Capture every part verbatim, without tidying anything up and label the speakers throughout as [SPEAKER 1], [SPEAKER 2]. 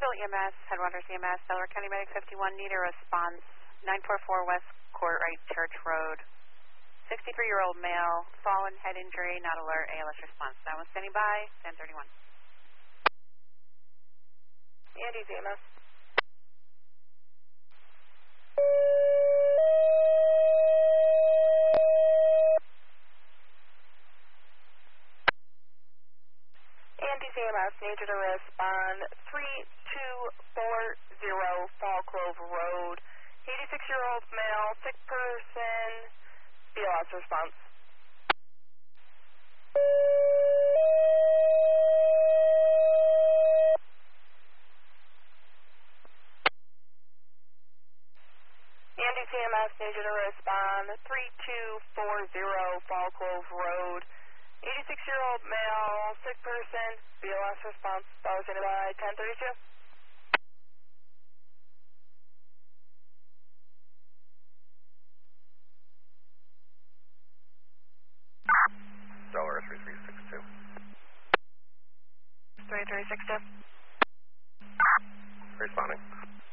[SPEAKER 1] Somerville E M S, Headwaters E M S, Delaware County Medic fifty-one, need a response, nine forty-four West Courtright Church Road. sixty-three-year-old male, fallen, head injury, not alert, A L S response. That one standing by, ten thirty-one.
[SPEAKER 2] Andy's E M S. Andy's E M S, need you to respond, three two four zero Fall Clove Road, eighty-six-year-old male, sick person, B L S response. Andy's E M S, need you to respond, three two four zero Fall Clove Road, eighty-six-year-old male, sick person, B L S response, that was in by ten thirty-two.
[SPEAKER 3] Delaware three three six two.
[SPEAKER 2] three three six two.
[SPEAKER 3] Responding.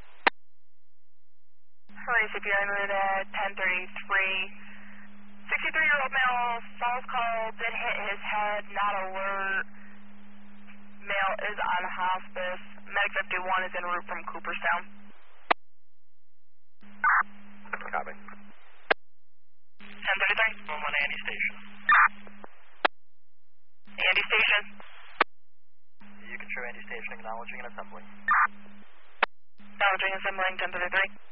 [SPEAKER 2] Hello, C P I route at ten thirty-three. sixty-three-year-old male, falls call, did hit his head, not alert. Male is on hospice. Medic fifty-one is en route from Cooperstown.
[SPEAKER 3] Copy.
[SPEAKER 2] ten thirty-three.
[SPEAKER 4] one one Andy Station.
[SPEAKER 2] Andy Station.
[SPEAKER 4] You can show Andy Station acknowledging and assembling.
[SPEAKER 2] Acknowledging assembling ten thirty-three.